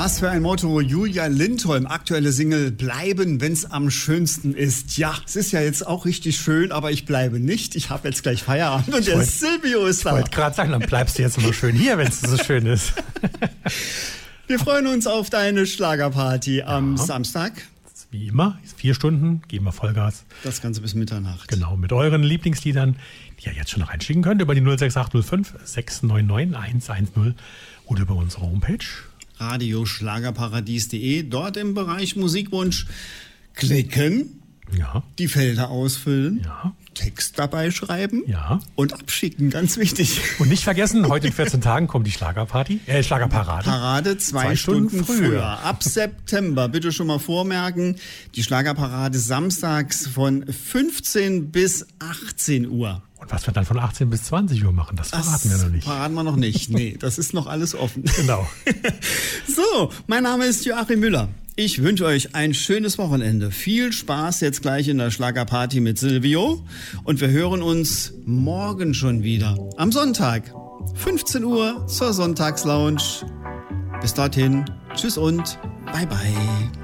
Was für ein Motto. Julia Lindholm, aktuelle Single Bleiben, wenn's am schönsten ist. Ja, es ist ja jetzt auch richtig schön, aber ich bleibe nicht. Ich habe jetzt gleich Feierabend und der Silvio ist da. Ich wollte gerade sagen, dann bleibst du jetzt immer schön hier, wenn es so schön ist. Wir freuen uns auf deine Schlagerparty am Samstag. Wie immer, 4 Stunden, geben wir Vollgas. Das Ganze bis Mitternacht. Genau, mit euren Lieblingsliedern, die ihr jetzt schon reinschicken könnt, über die 06805 699 110 oder über unsere Homepage. Radioschlagerparadies.de, dort im Bereich Musikwunsch klicken, die Felder ausfüllen, Text dabei schreiben und abschicken, ganz wichtig. Und nicht vergessen, heute in 14 Tagen kommt die Schlagerparade. Parade 2 Stunden früher. Ab September, bitte schon mal vormerken, die Schlagerparade samstags von 15 bis 18 Uhr. Und was wir dann von 18 bis 20 Uhr machen, das verraten wir noch nicht. Verraten wir noch nicht. Nee, das ist noch alles offen. Genau. So, mein Name ist Joachim Müller. Ich wünsche euch ein schönes Wochenende. Viel Spaß jetzt gleich in der Schlagerparty mit Silvio. Und wir hören uns morgen schon wieder. Am Sonntag, 15 Uhr zur Sonntagslounge. Bis dorthin, tschüss und bye bye.